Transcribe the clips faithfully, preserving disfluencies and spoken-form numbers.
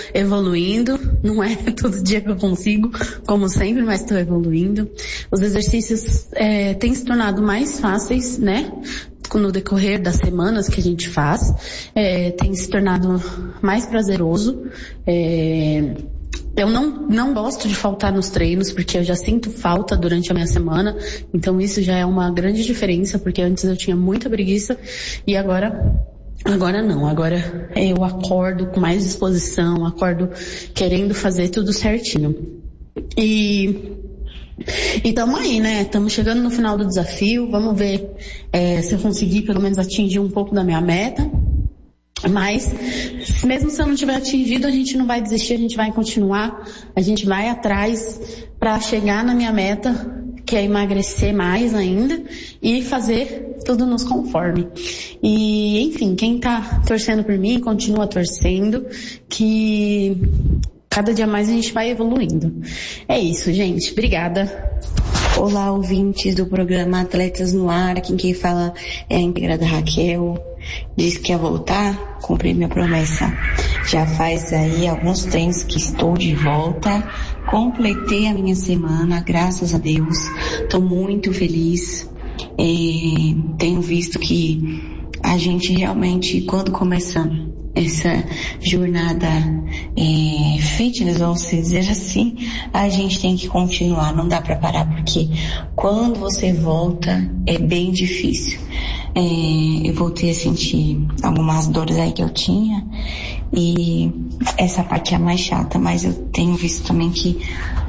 evoluindo, não é todo dia que eu consigo, como sempre, mas estou evoluindo. Os exercícios é, têm se tornado mais fáceis, né? No decorrer das semanas que a gente faz, é, tem se tornado mais prazeroso. É, eu não, não gosto de faltar nos treinos, porque eu já sinto falta durante a minha semana, então isso já é uma grande diferença, porque antes eu tinha muita preguiça e agora... Agora não, agora eu acordo com mais disposição, acordo querendo fazer tudo certinho. E... E tamo aí, né? Estamos chegando no final do desafio. Vamos ver é, se eu conseguir pelo menos atingir um pouco da minha meta. Mas, mesmo se eu não tiver atingido, a gente não vai desistir, a gente vai continuar. A gente vai atrás para chegar na minha meta, que é emagrecer mais ainda e fazer tudo nos conforme. E, enfim, quem tá torcendo por mim, continua torcendo, que... cada dia mais a gente vai evoluindo. É isso, gente. Obrigada. Olá, ouvintes do programa Atletas no Ar. Aqui quem fala é a integrada Raquel. Disse que ia voltar, cumpri minha promessa. Já faz aí alguns treinos que estou de volta. Completei a minha semana, graças a Deus. Estou muito feliz. E tenho visto que a gente realmente, quando começa essa jornada é, fitness, vamos dizer assim, a gente tem que continuar, não dá para parar, porque quando você volta é bem difícil. É, eu voltei a sentir algumas dores aí que eu tinha e essa parte é a mais chata, mas eu tenho visto também que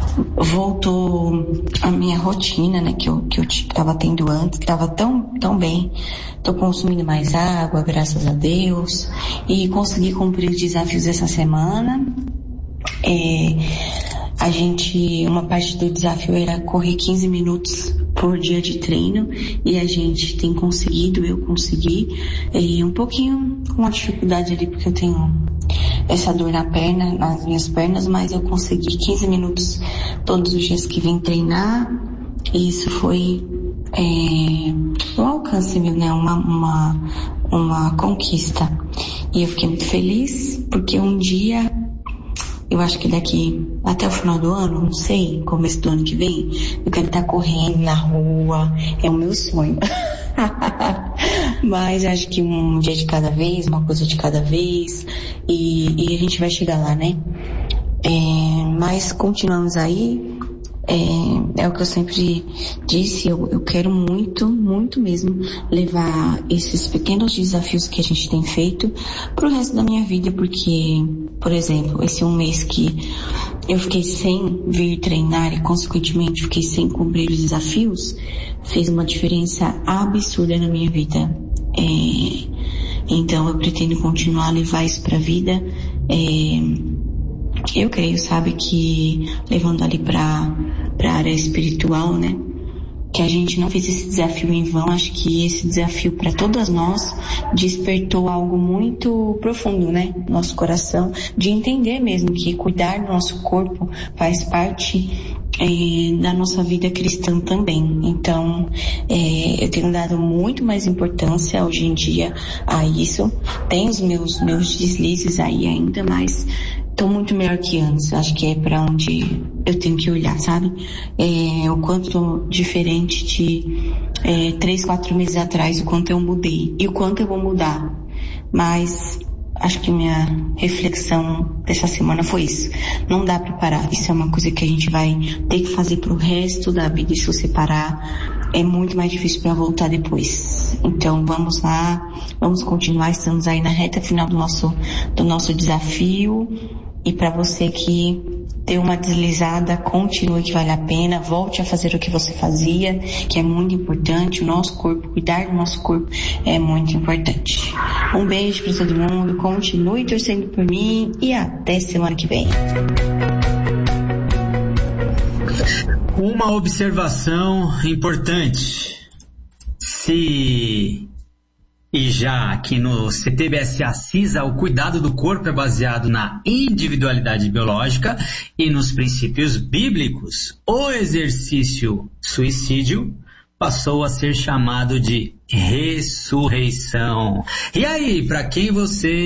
voltou a minha rotina, né, que eu, que eu tava tendo antes, que tava tão, tão bem. Tô consumindo mais água, graças a Deus, e consegui cumprir os desafios essa semana. É, a gente, uma parte do desafio era correr quinze minutos por dia de treino, e a gente tem conseguido, eu consegui, é, um pouquinho com uma dificuldade ali, porque eu tenho essa dor na perna, nas minhas pernas, mas eu consegui quinze minutos todos os dias que vim treinar, e isso foi é, um alcance meu, né, uma, uma, uma conquista. E eu fiquei muito feliz, porque um dia, eu acho que daqui até o final do ano, não sei, começo do ano que vem, eu quero estar correndo na rua, é o meu sonho. Mas acho que um dia de cada vez, uma coisa de cada vez, e, e a gente vai chegar lá, né? É, mas continuamos aí, é, é o que eu sempre disse, eu, eu quero muito, muito mesmo levar esses pequenos desafios que a gente tem feito pro resto da minha vida, porque, por exemplo, esse um mês que eu fiquei sem vir treinar e, consequentemente, fiquei sem cumprir os desafios, fez uma diferença absurda na minha vida. É, então eu pretendo continuar a levar isso pra vida. É, eu creio, sabe, que levando ali pra, pra área espiritual, né, que a gente não fez esse desafio em vão. Acho que esse desafio para todas nós despertou algo muito profundo, né, no nosso coração, de entender mesmo que cuidar do nosso corpo faz parte é, da nossa vida cristã também. Então, é, eu tenho dado muito mais importância hoje em dia a isso. Tem os meus, meus deslizes aí ainda, mas estou muito melhor que antes. Acho que é para onde eu tenho que olhar, sabe? É, o quanto diferente de é, três, quatro meses atrás, o quanto eu mudei e o quanto eu vou mudar. Mas acho que minha reflexão dessa semana foi isso. Não dá para parar. Isso é uma coisa que a gente vai ter que fazer pro resto da vida. E se você parar, é muito mais difícil para voltar depois. Então vamos lá, vamos continuar. Estamos aí na reta final do nosso, do nosso desafio. E para você que deu uma deslizada, continue, que vale a pena, volte a fazer o que você fazia, que é muito importante. O nosso corpo, cuidar do nosso corpo é muito importante. Um beijo para todo mundo, continue torcendo por mim e até semana que vem. Uma observação importante. Se... E já que no C T B S A CISA o cuidado do corpo é baseado na individualidade biológica e nos princípios bíblicos, o exercício suicídio passou a ser chamado de ressurreição. E aí, para quem você